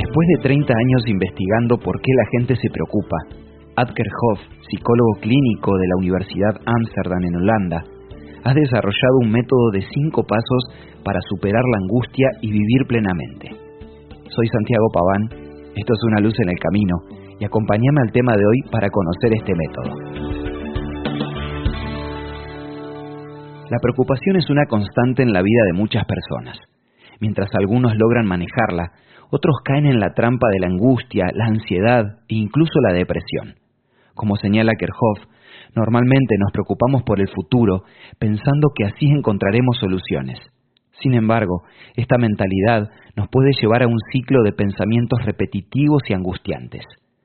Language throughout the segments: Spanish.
Después de 30 años investigando por qué la gente se preocupa, Rutger Hoff, psicólogo clínico de la Universidad Amsterdam en Holanda, ha desarrollado un método de 5 pasos para superar la angustia y vivir plenamente. Soy Santiago Paván, esto es Una luz en el camino, y acompáñame al tema de hoy para conocer este método. La preocupación es una constante en la vida de muchas personas. Mientras algunos logran manejarla, otros caen en la trampa de la angustia, la ansiedad e incluso la depresión. Como señala Kerhoff, normalmente nos preocupamos por el futuro, pensando que así encontraremos soluciones. Sin embargo, esta mentalidad nos puede llevar a un ciclo de pensamientos repetitivos y angustiantes.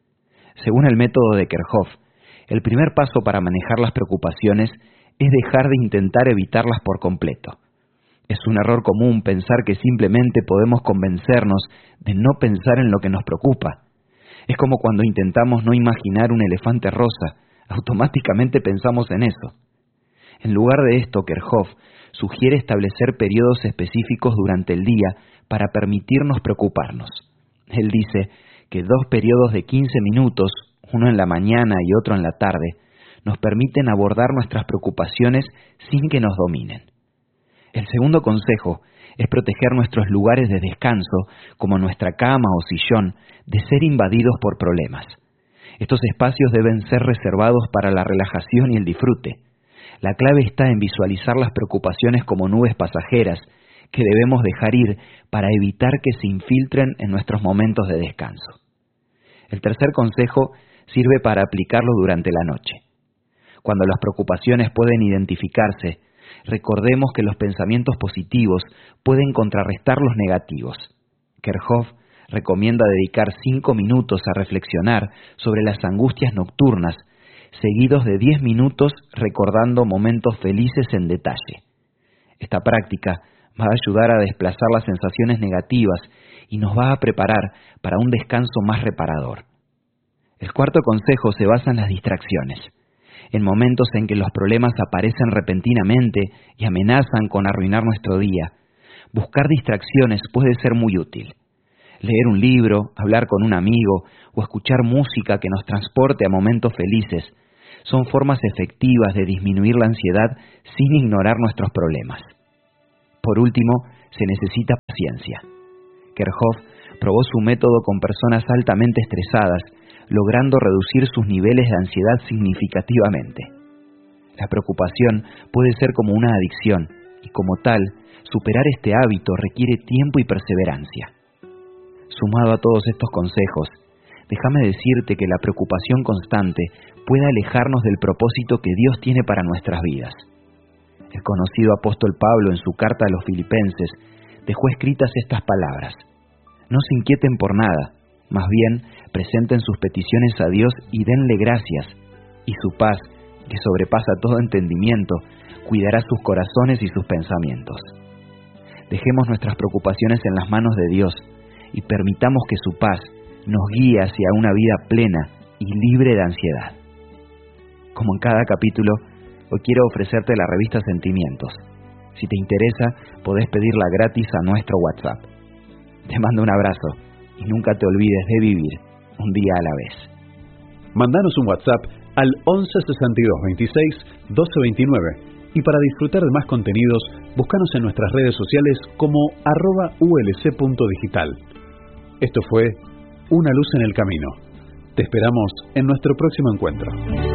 Según el método de Kerhoff, el primer paso para manejar las preocupaciones es dejar de intentar evitarlas por completo. Es un error común pensar que simplemente podemos convencernos de no pensar en lo que nos preocupa. Es como cuando intentamos no imaginar un elefante rosa, automáticamente pensamos en eso. En lugar de esto, Kerhoff sugiere establecer periodos específicos durante el día para permitirnos preocuparnos. Él dice que 2 periodos de 15 minutos, uno en la mañana y otro en la tarde, nos permiten abordar nuestras preocupaciones sin que nos dominen. El segundo consejo es proteger nuestros lugares de descanso, como nuestra cama o sillón, de ser invadidos por problemas. Estos espacios deben ser reservados para la relajación y el disfrute. La clave está en visualizar las preocupaciones como nubes pasajeras que debemos dejar ir para evitar que se infiltren en nuestros momentos de descanso. El tercer consejo sirve para aplicarlo durante la noche. Cuando las preocupaciones pueden identificarse, recordemos que los pensamientos positivos pueden contrarrestar los negativos. Kerhoff recomienda dedicar 5 minutos a reflexionar sobre las angustias nocturnas, seguidos de 10 minutos recordando momentos felices en detalle. Esta práctica va a ayudar a desplazar las sensaciones negativas y nos va a preparar para un descanso más reparador. El cuarto consejo se basa en las distracciones. En momentos en que los problemas aparecen repentinamente y amenazan con arruinar nuestro día, buscar distracciones puede ser muy útil. Leer un libro, hablar con un amigo o escuchar música que nos transporte a momentos felices son formas efectivas de disminuir la ansiedad sin ignorar nuestros problemas. Por último, se necesita paciencia. Kerhoff probó su método con personas altamente estresadas, logrando reducir sus niveles de ansiedad significativamente. La preocupación puede ser como una adicción y como tal, superar este hábito requiere tiempo y perseverancia. Sumado a todos estos consejos, déjame decirte que la preocupación constante puede alejarnos del propósito que Dios tiene para nuestras vidas. El conocido apóstol Pablo, en su carta a los Filipenses, dejó escritas estas palabras: no se inquieten por nada, más bien presenten sus peticiones a Dios y denle gracias, y su paz, que sobrepasa todo entendimiento, cuidará sus corazones y sus pensamientos. Dejemos nuestras preocupaciones en las manos de Dios y permitamos que su paz nos guíe hacia una vida plena y libre de ansiedad. Como en cada capítulo, hoy quiero ofrecerte la revista Sentimientos. Si te interesa, podés pedirla gratis a nuestro WhatsApp. Te mando un abrazo y nunca te olvides de vivir un día a la vez. Mandanos un WhatsApp al 11 62 26 12 29 y para disfrutar de más contenidos, búscanos en nuestras redes sociales como @ulc.digital. Esto fue Una luz en el camino. Te esperamos en nuestro próximo encuentro.